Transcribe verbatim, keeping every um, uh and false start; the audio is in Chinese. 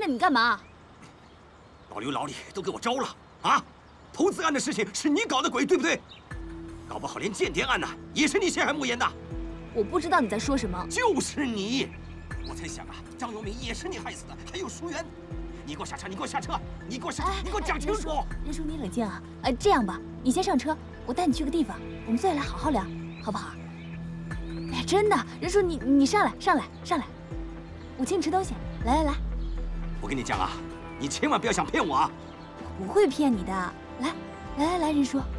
着你干嘛？ 老刘、老李都给我招了啊！投资案的事情是你搞的鬼，对不对？搞不好连间谍案呢，也是你陷害慕言的。 我不知道你在说什么。 就是你，我才想啊，张永敏也是你害死的，还有淑媛。你给我下车！你给我下车！你给我下车！你给我讲清楚！ 任叔，你冷静啊！呃，这样吧，你先上车，我带你去个地方，我们坐下来好好聊，好不好？哎呀，真的，任叔，你你上来，上来，上来，我请你吃东西。来来来， 我跟你讲啊，你千万不要想骗我啊！ 我不会骗你的。来，来来来，任叔，